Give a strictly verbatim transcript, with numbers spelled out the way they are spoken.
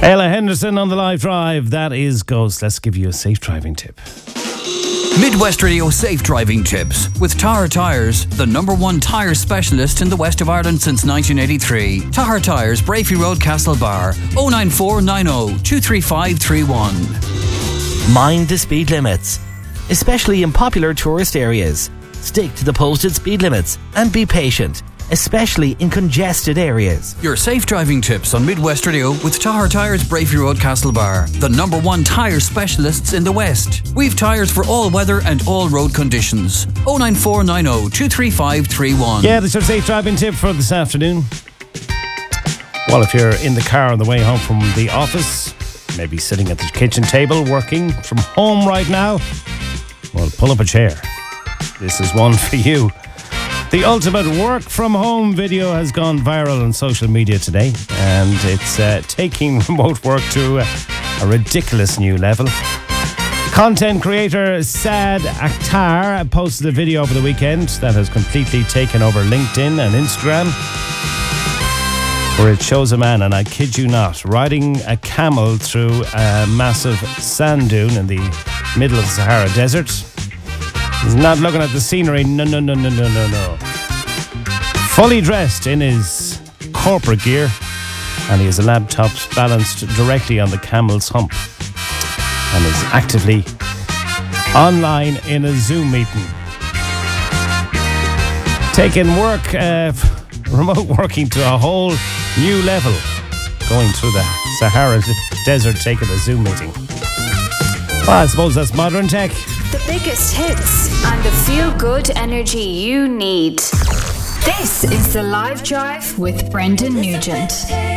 Ella Henderson on the live drive. That is Ghost. Let's give you a safe driving tip. Midwest Radio Safe Driving Tips with Tahar Tyres, the number one tyre specialist in the west of Ireland since nineteen eighty-three. Tahar Tyres, Brafey Road, Castlebar. oh nine four nine oh two three five three one. Mind the speed limits, especially in popular tourist areas. Stick to the posted speed limits and be patient, especially in congested areas. Your safe driving tips on Midwest Radio with Tahar Tyres, Brafey Road, Castlebar, the number one tyre specialists in the West. We've tyres for all weather and all road conditions. oh nine four nine oh two three five three one. Yeah, that's your safe driving tip for this afternoon. Well, if you're in the car on the way home from the office, maybe sitting at the kitchen table working from home right now, well, pull up a chair. This is one for you. The ultimate work from home video has gone viral on social media today, and it's uh, taking remote work to uh, a ridiculous new level. Content creator Saad Akhtar posted a video over the weekend that has completely taken over LinkedIn and Instagram, where it shows a man, and I kid you not, riding a camel through a massive sand dune in the middle of the Sahara Desert. He's not looking at the scenery, no, no, no, no, no, no, no. Fully dressed in his corporate gear, and he has a laptop balanced directly on the camel's hump and is actively online in a Zoom meeting. Taking work, uh, remote working to a whole new level, going through the Sahara Desert, taking a Zoom meeting. Well, I suppose that's modern tech. The biggest hits and the feel-good energy you need. This is The Live Drive with Brendan Nugent.